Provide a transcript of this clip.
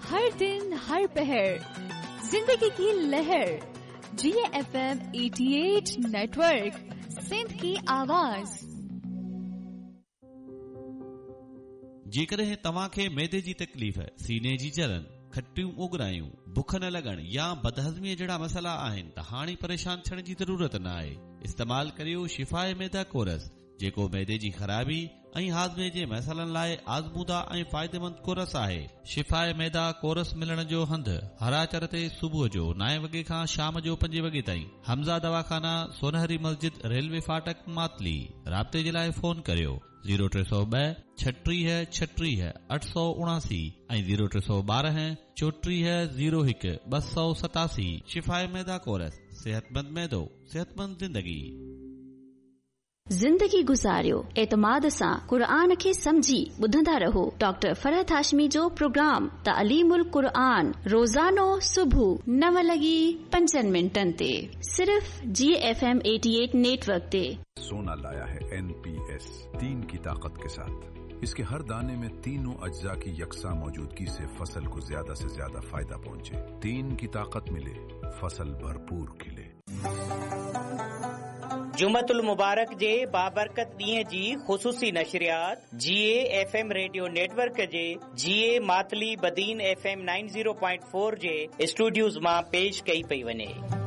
हर दिन हर पहर जिंदगी की लहर GFM 88 नेटवर्क सिंध की आवाज। जेकॾहिं तव्हांखे मैदे जी तकलीफ़, सीने जी जलन, खटियूं उगरायूं, बुख न लॻण या बदहज़मीअ जहिड़ा मसइला आहिनि त हाणे परेशान थियण जी ज़रूरत न आहे। इस्तेमाल करियो शिफ़ाए मैदा कोरस, जेको मैदे जी ख़राबी ऐं हाज़मे जे मसइलनि लाइ आज़मूदा ऐं फ़ाइदेमंद कोरस आहे। शिफ़ाए मैदा कोरस मिलण जो हंधि हराचर ते सुबुह जो 9 वॻे खां शाम जो 5 वॻे ताईं। हमज़ा दवाखाना, सोनहरी मस्जिद, रेलवे फाटक, मातली। राब्ते जे लाइ फ़ोन करियो 0302 36 36 879 ऐं 0312 34 01 287। शिफ़ाए मैदा कोरस, सेहतमंद मैदो, सेहतमंद ज़िंदगी। जिंदगी गुज़ारियो एतमाद सां क़ुरान खे समझी ॿुधंदा रहो। डॉक्टर फरहत हाशमी जो प्रोग्राम तालीमुल क़ुरान रोज़ानो सुबुह 9:05 ते सिर्फ GFM 88 नेटवर्क ते। सोना लाया है NPS 3 की ताकत के साथ। इसके हर दाने में तीनों अज्जा की यकसा मौजूदगी से फसल को ज्यादा से ज्यादा फायदा पहुंचे। 3 की ताकत मिले, फसल भरपूर खिले। जुमतुल मुबारक जे बाबरकत ॾींहं जी ख़ुसूसी नशरियात GAFM रेडियो नेटवर्क जे GA मातली बदीन FM 90.4 जे स्टूडियोज़ मां पेश कई पई वञे।